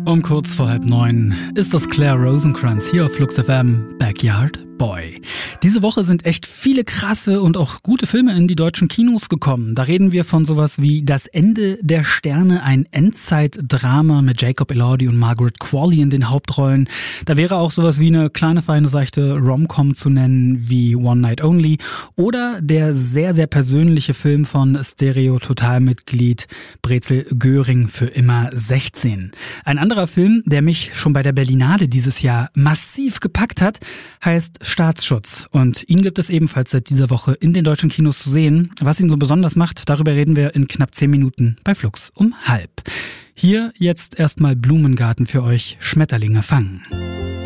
Um kurz vor 8:30 ist das Claire Rosenkranz hier auf Flux FM Backyard Boy. Diese Woche sind echt viele krasse und auch gute Filme in die deutschen Kinos gekommen. Da reden wir von sowas wie Das Ende der Sterne, ein Endzeitdrama mit Jacob Elordi und Margaret Qualley in den Hauptrollen. Da wäre auch sowas wie eine kleine, feine, seichte Rom-Com zu nennen wie One Night Only oder der sehr, sehr persönliche Film von Stereo-Total-Mitglied Brezel Göring für immer 16. Ein anderer Film, der mich schon bei der Berlinale dieses Jahr massiv gepackt hat, heißt Staatsschutz. Und ihn gibt es ebenfalls seit dieser Woche in den deutschen Kinos zu sehen. Was ihn so besonders macht, darüber reden wir in knapp 10 Minuten bei Flux um 12:30. Hier jetzt erstmal Blumengarten für euch, Schmetterlinge fangen.